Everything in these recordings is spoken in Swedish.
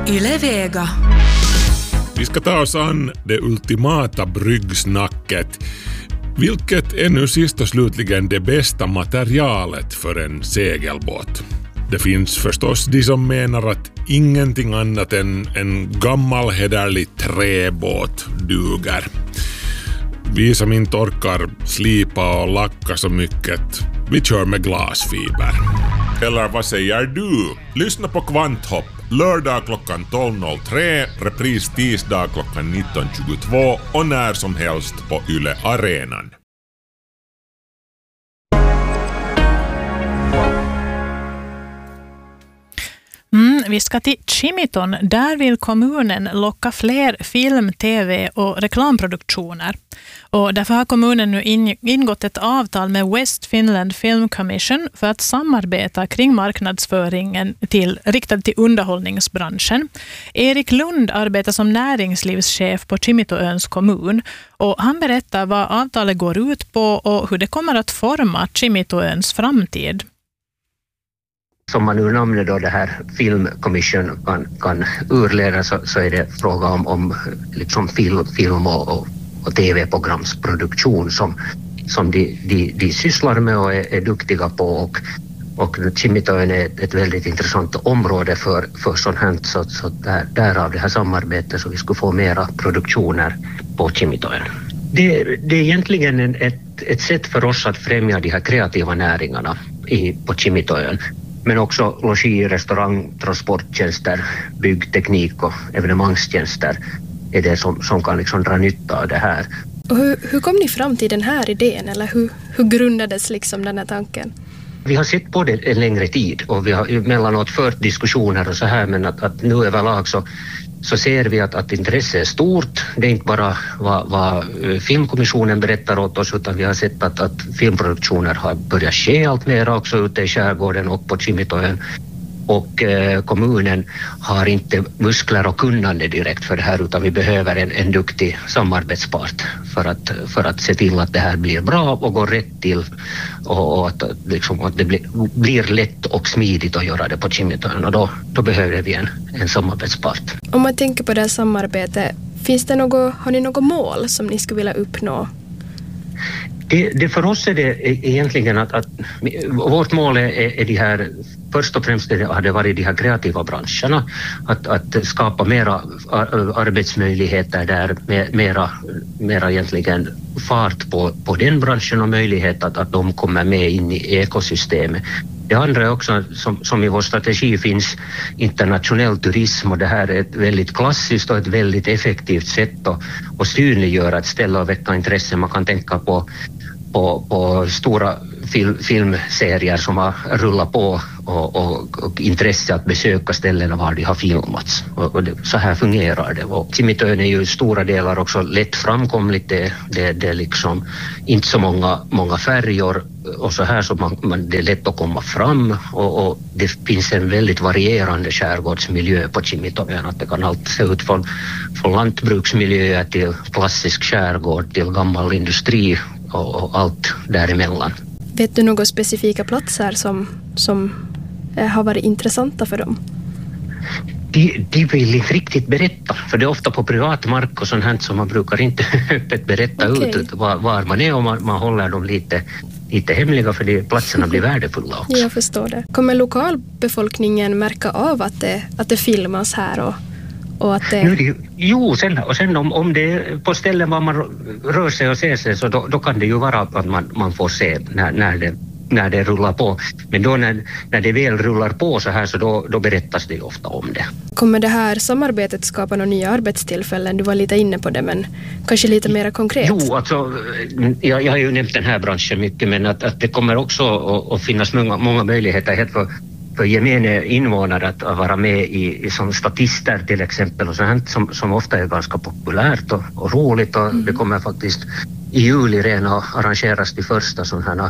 Yle Vega. Vi ska ta oss an det ultimata bryggsnacket. Vilket är nu sist och slutligen det bästa materialet för en segelbåt? Det finns förstås de som menar att ingenting annat än en gammal hederlig träbåt duger. Vi som inte orkar slipa och lacka så mycket, vi kör med glasfiber. Eller vad säger du? Lyssna på Kvanthopp. Lördag klockan 12.03, repris tisdag klockan 19.22 och när som helst på Yle Arenan. Vi ska till Chimiton. Där vill kommunen locka fler film-, tv- och reklamproduktioner. Och därför har kommunen nu ingått ett avtal med West Finland Film Commission för att samarbeta kring marknadsföringen riktad till underhållningsbranschen. Erik Lund arbetar som näringslivschef på Chimitoöns kommun. Och han berättar vad avtalet går ut på och hur det kommer att forma Chimitoöns framtid. Som man ur namnet då det här Film Commission kan urleda så är det fråga om liksom film och tv-programsproduktion som de sysslar med och är duktiga på och Chimitoön är ett väldigt intressant område för sånt här så därav det här samarbetet så vi skulle få mera produktioner på Chimitoön. Det är egentligen ett sätt för oss att främja de här kreativa näringarna på Chimitoön. Men också logi, restaurang, transporttjänster, byggteknik och evenemangstjänster är det som kan liksom dra nytta av det här. Och hur kom ni fram till den här idén eller hur grundades liksom den här tanken? Vi har sett på det en längre tid och vi har emellanåt fört diskussioner och så här men att nu överlag så ser vi att intresset är stort. Det är inte bara vad Filmkommissionen berättar åt oss utan vi har sett att filmproduktioner har börjat ske allt mer också ute i skärgården och på Chimitoön. Och kommunen har inte muskler och kunnande direkt för det här utan vi behöver en duktig samarbetspart för att se till att det här blir bra och går rätt till och att det blir lätt och smidigt att göra det på Chimitoön och då behöver vi en samarbetspart. Om man tänker på det här samarbetet, har ni något mål som ni skulle vilja uppnå? Det för oss är det egentligen att vårt mål är de här, först och främst har det varit de här kreativa branscherna, att skapa mera arbetsmöjligheter där, mera egentligen fart på den branschen och möjlighet att de kommer med in i ekosystemet. Det andra är också som i vår strategi finns internationell turism och det här är ett väldigt klassiskt och ett väldigt effektivt sätt att synliggöra ett ställe och väcka intresse. Man kan tänka på stora filmserier som har rullat på och intresse att besöka ställena var de har filmats. Och så här fungerar det. Och Chimitoön är ju i stora delar också lätt framkomligt. Det är liksom inte så många färjor och så här så det är lätt att komma fram och det finns en väldigt varierande skärgårdsmiljö på Chimitoön. Att det kan allt se ut från lantbruksmiljöer till klassisk skärgård till gammal industri och allt däremellan. Vet du några specifika platser som har varit intressanta för dem? De vill inte riktigt berätta, för det är ofta på privat mark och sånt här som man brukar inte öppet berätta ut var man är och man håller dem lite hemliga för de platserna blir värdefulla också. Jag förstår det. Kommer lokalbefolkningen märka av att det filmas här och att det... Sen om det är på ställen var man rör sig och ser sig så då kan det ju vara att man får se när det rullar på. Men då när det väl rullar på så här så då berättas det ju ofta om det. Kommer det här samarbetet skapa några nya arbetstillfällen? Du var lite inne på det men kanske lite mer konkret. Jo, alltså jag har ju nämnt den här branschen mycket men att det kommer också att finnas många möjligheter för gemene invånare att vara med i som statister till exempel och sånt som ofta är ganska populärt och roligt och det kommer faktiskt i juli redan att arrangeras de första sådana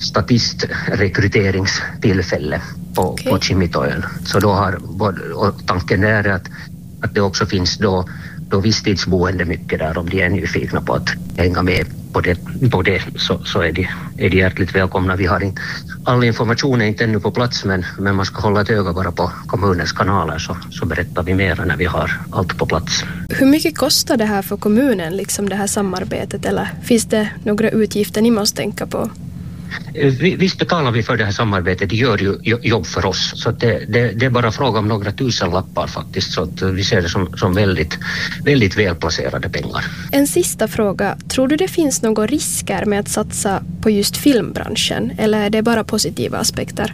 statistrekryteringstillfälle på Chimitoön. Så då och tanken är att det också finns då visstidsboende mycket där om de är nyfikna på att hänga med på det så är de hjärtligt välkomna. Vi har inte, all information är inte ännu på plats, men man ska hålla ett öga bara på kommunens kanaler, så berättar vi mer när vi har allt på plats. Hur mycket kostar det här för kommunen, liksom det här samarbetet, eller finns det några utgifter ni måste tänka på? Visst betalar vi för det här samarbetet, det gör ju jobb för oss, så att det är bara fråga om några tusenlappar faktiskt, så att vi ser det som väldigt, väldigt välplacerade pengar. En sista fråga, tror du det finns några risker med att satsa på just filmbranschen, eller är det bara positiva aspekter?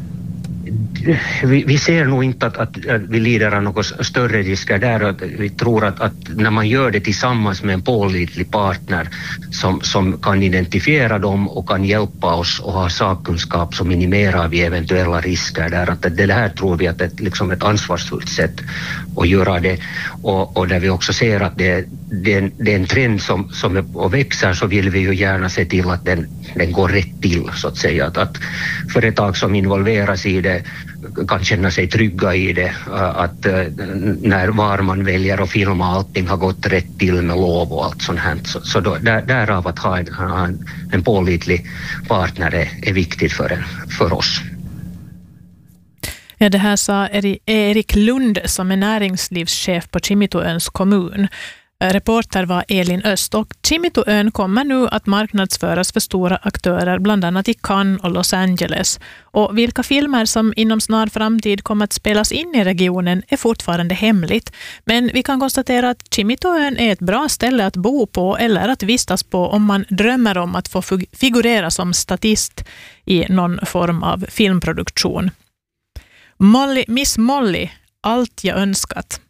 Vi ser nog inte att vi lider av några större risker där. Vi tror att när man gör det tillsammans med en pålitlig partner som kan identifiera dem och kan hjälpa oss och ha sakkunskap, så minimerar vi eventuella risker där. Att det här tror vi att det är liksom ett ansvarsfullt sätt att göra det, och där vi också ser att det är en trend som är och växer, så vill vi ju gärna se till att den går rätt till, så att säga. Att företag som involveras i det kan känna sig trygga i det, att var man väljer att filma allting har gått rätt till med lov och allt sånt här. Så därav att ha en pålitlig partner är viktigt för oss. Ja, det här sa Erik Lund som är näringslivschef på Kimitoöns kommun. Reporter var Elin Öst, och Kimitoön kommer nu att marknadsföras för stora aktörer, bland annat i Cannes och Los Angeles. Och vilka filmer som inom snar framtid kommer att spelas in i regionen är fortfarande hemligt. Men vi kan konstatera att Kimitoön är ett bra ställe att bo på eller att vistas på om man drömmer om att få figurera som statist i någon form av filmproduktion. Miss Molly, allt jag önskat.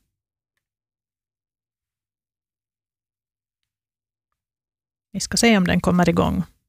Vi ska se om den kommer igång.